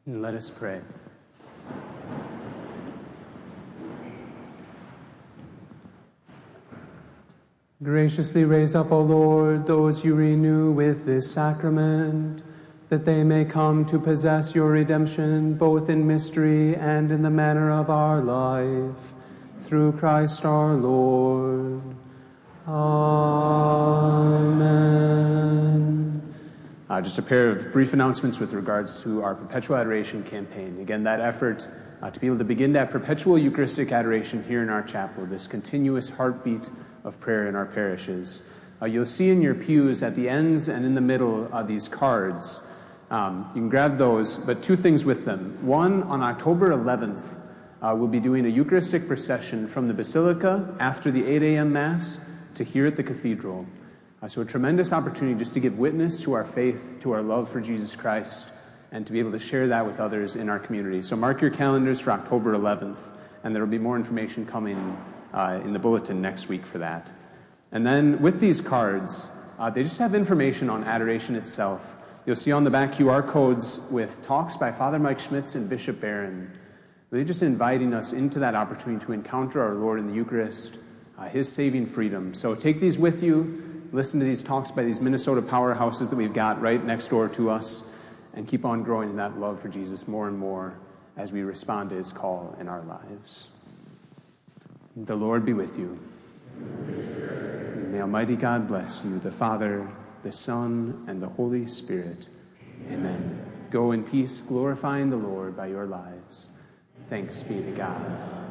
Let us pray. Graciously raise up, O Lord, those you renew with this sacrament, that they may come to possess your redemption both in mystery and in the manner of our life. Through Christ our Lord. Amen. Just a pair of brief announcements with regards to our Perpetual Adoration campaign. Again, that effort to be able to begin that perpetual Eucharistic adoration here in our chapel, this continuous heartbeat of prayer in our parishes. You'll see in your pews at the ends and in the middle these cards. You can grab those, but two things with them. One, on October 11th, we'll be doing a Eucharistic procession from the Basilica after the 8 a.m. Mass to here at the Cathedral. So a tremendous opportunity just to give witness to our faith, to our love for Jesus Christ, and to be able to share that with others in our community. So mark your calendars for October 11th, and there will be more information coming in the bulletin next week for that. And then with these cards, they just have information on adoration itself. You'll see on the back QR codes with talks by Father Mike Schmitz and Bishop Barron, really just inviting us into that opportunity to encounter our Lord in the Eucharist, his saving freedom. So take these with you, listen to these talks by these Minnesota powerhouses that we've got right next door to us, and keep on growing in that love for Jesus more and more as we respond to his call in our lives. The Lord be with you. May Almighty God bless you, the Father, the Son, and the Holy Spirit. Amen. Go in peace, glorifying the Lord by your lives. Thanks be to God.